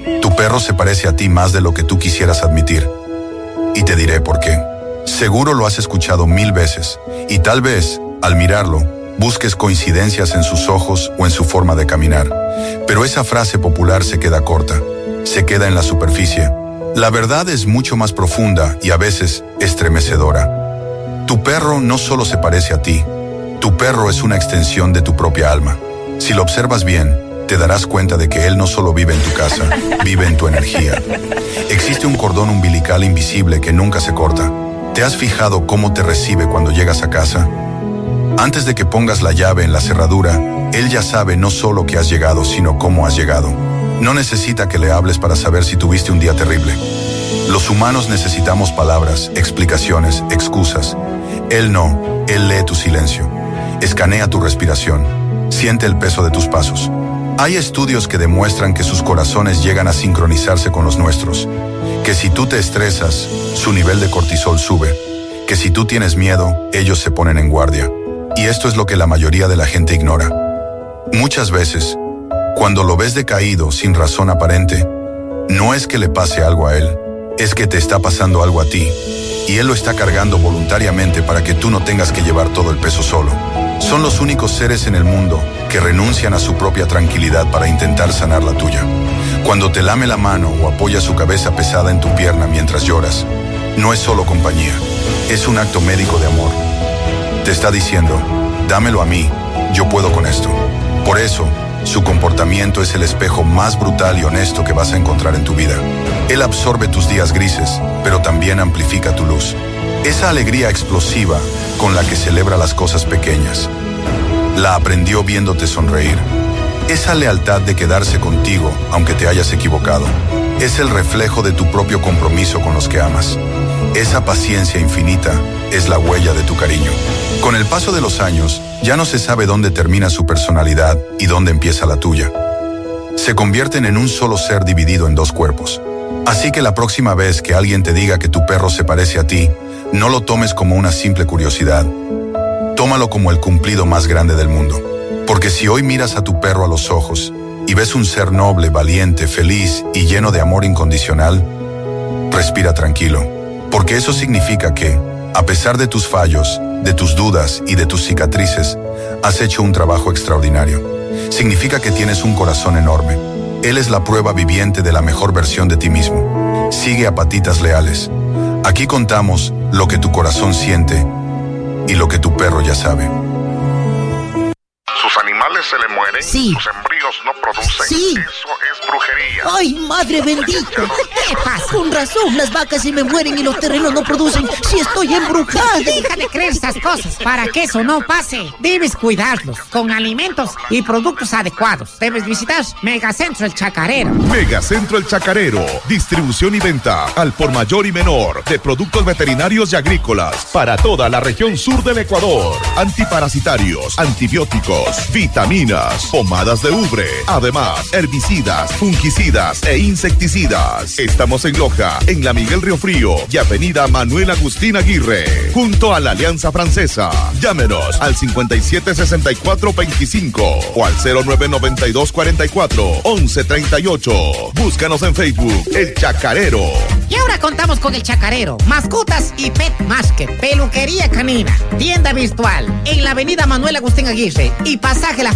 Tu perro se parece a ti más de lo que tú quisieras admitir. Y te diré por qué. Seguro lo has escuchado 1000 veces, y tal vez, al mirarlo, busques coincidencias en sus ojos o en su forma de caminar. Pero esa frase popular se queda corta, se queda en la superficie. La verdad es mucho más profunda y a veces estremecedora. Tu perro no solo se parece a ti, tu perro es una extensión de tu propia alma. Si lo observas bien, te darás cuenta de que él no solo vive en tu casa, vive en tu energía. Existe un cordón umbilical invisible que nunca se corta. ¿Te has fijado cómo te recibe cuando llegas a casa? Antes de que pongas la llave en la cerradura, él ya sabe no solo que has llegado, sino cómo has llegado. No necesita que le hables para saber si tuviste un día terrible. Los humanos necesitamos palabras, explicaciones, excusas. Él no, él lee tu silencio. Escanea tu respiración. Siente el peso de tus pasos. Hay estudios que demuestran que sus corazones llegan a sincronizarse con los nuestros. Que si tú te estresas, su nivel de cortisol sube. Que si tú tienes miedo, ellos se ponen en guardia. Y esto es lo que la mayoría de la gente ignora. Muchas veces, cuando lo ves decaído sin razón aparente, no es que le pase algo a él, es que te está pasando algo a ti. Y él lo está cargando voluntariamente para que tú no tengas que llevar todo el peso solo. Son los únicos seres en el mundo que renuncian a su propia tranquilidad para intentar sanar la tuya. Cuando te lame la mano o apoya su cabeza pesada en tu pierna mientras lloras, no es solo compañía, es un acto médico de amor. Te está diciendo, dámelo a mí, yo puedo con esto. Por eso, su comportamiento es el espejo más brutal y honesto que vas a encontrar en tu vida. Él absorbe tus días grises, pero también amplifica tu luz. Esa alegría explosiva con la que celebra las cosas pequeñas. La aprendió viéndote sonreír. Esa lealtad de quedarse contigo, aunque te hayas equivocado, es el reflejo de tu propio compromiso con los que amas. Esa paciencia infinita es la huella de tu cariño. Con el paso de los años, ya no se sabe dónde termina su personalidad y dónde empieza la tuya. Se convierten en un solo ser dividido en dos cuerpos. Así que la próxima vez que alguien te diga que tu perro se parece a ti, no lo tomes como una simple curiosidad. Tómalo como el cumplido más grande del mundo. Porque si hoy miras a tu perro a los ojos y ves un ser noble, valiente, feliz y lleno de amor incondicional, respira tranquilo. Porque eso significa que, a pesar de tus fallos, de tus dudas y de tus cicatrices, has hecho un trabajo extraordinario. Significa que tienes un corazón enorme. Él es la prueba viviente de la mejor versión de ti mismo. Sigue a patitas leales. Aquí contamos lo que tu corazón siente y lo que tu perro ya sabe. ¿Sus animales se le mueren? Sí. ¿Sus embrios no producen? Sí. Eso es brujería. ¡Ay, madre bendita! ¿Qué pasa? Con razón, las vacas se me mueren y los terrenos no producen si estoy embrujada. Deja de creer estas cosas. Para que eso no pase, debes cuidarlos con alimentos y productos adecuados. Debes visitar Megacentro El Chacarero. Megacentro El Chacarero. Distribución y venta al por mayor y menor de productos veterinarios y agrícolas para toda la región sur del Ecuador. Antiparasitarios, antibióticos, vitaminas, pomadas de ubre. Además, herbicidas, fungicidas e insecticidas. Estamos en Loja, en la Miguel Río Frío y Avenida Manuel Agustín Aguirre, junto a la Alianza Francesa. Llámenos al 576425 o al 0992441138. Búscanos en Facebook, El Chacarero. Y ahora contamos con El Chacarero, mascotas y pet market, peluquería canina, tienda virtual, en la Avenida Manuel Agustín Aguirre y pasaje La